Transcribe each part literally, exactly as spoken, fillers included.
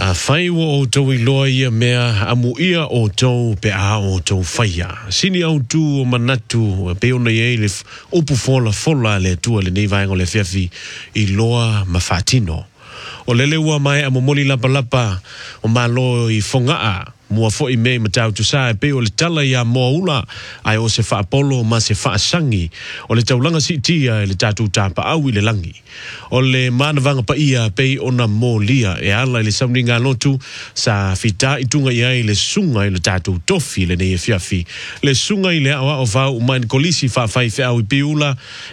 A fai wo o tau I loa ia mea amu ia o tau pe a o tau faia. Sini au tu o manatu pe ona ia le upu fola fola le tua le nei vaengo le fiafi I loa mafatino. O lele ua mai amu moli lapa lapa o malo I fongaa. Mua fo I mei matau tu sa pe o le tala ia moa ula ai o se fa apolo ma se fa sangi o le taulanga si tia le tatu tapa au I le langi o le manavanga pa ia pe ona mo lia e ala le sauninga lotu sa fita itunga ia I le sunga I le tatu tofi le nei fiafi le sunga I le awa o vau man kolisi fa fai fe au I piula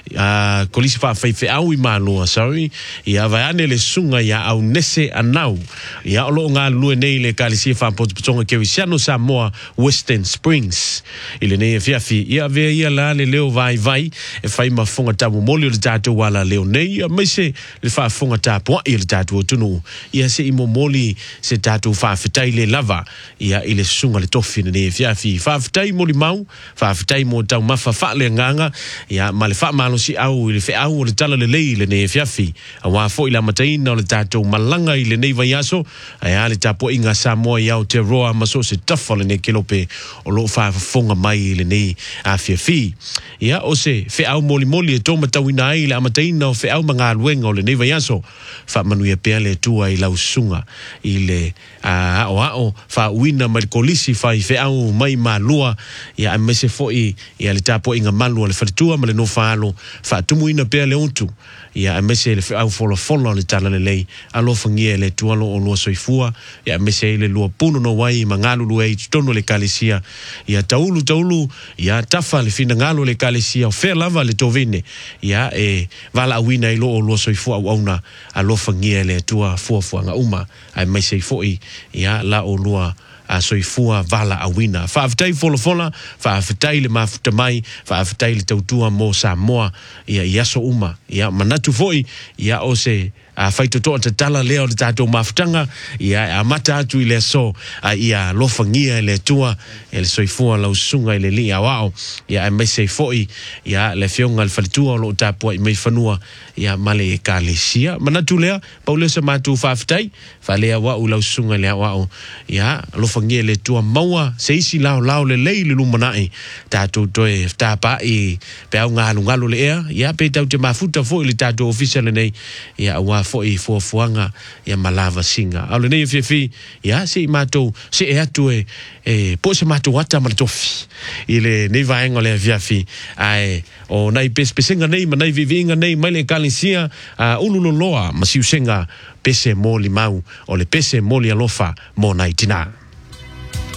a kolisi fa fai fe au I maloa sorry ia vaane le sunga ia au nese anau ia o lo nga lue nei le kalisi fa pot ke Wisiano Samoa Western Springs ile nei fiafi ia ve ia la le leo vai vai e fai mafunga tabu moli le tatu wala leo nei ia mai se le fa funga tapu ia le tatu tunu ia se imo moli se tatu fa fitai le lava ia ile sunga le tofi nei fiafi fa fitai moli mau fa fitai mo tau mafa fa le nganga ia ma le fa malo si au ile fe au le tala le lei le nei fiafi awa fo ila mataina le tatu malanga ile nei vai aso ia le tapu inga Samoa ia o te roa maso se tafale ne kelope o lo fa fonga mai le nei a fiafi ia o se fe au moli moli e toma tawina ai le amataina o fe au manga luenga o le nei vaiaso fa manuia pea le tua I lau sunga I le a o ao fa wina mai kolisi fa I fe au mai malua ia a mese foi ia le tapo inga malu le fatua ma le no falo fa tumuina pea le ontu ia a mese le fe au folo folo le tala le lei alo fangia le tualo o lo soifua ia mese le lua puno no wai mangalu luei tono le kalisia ia taulu taulu ia tafa le fina ngalo le kalisia o fe lava le tovine ia e vala awina I lo o lo soifua au auna alo fangia le tua fua fua nga uma ai mese foi ia la o lua a soifua vala awina fa aftai fola fola fa aftai le mafuta mai fa aftai le tautua mo Samoa ia iaso uma ia manatu foi ia o se a faito to te tala leo le tato mafutanga ia a mata atu I le so a ia lofangia le tua ele soifua la usunga ile li wao ia mai sei foi ia le fionga le falitua lo tapua I mai fanua ia male kalisia manatu lea paule se matu faftai fa lea wa la usunga le wao ia lofangia le tua maua se isi lao lao le lei le lumanai tato toe tapa I pe au ngalu ngalu le ea ia pe tau te mafuta foi le tato official nei ia wa fo I fo fuanga ia malava singa au le nei fifi ia se mato se e atu e e po se mato wata maltofi ile nei vaenga le fiafi ai o nai pespesenga nei manai vivinga nei mai le kalisia a ululoloa masiusenga pese mo limau o le pese mo li alofa mo nai tina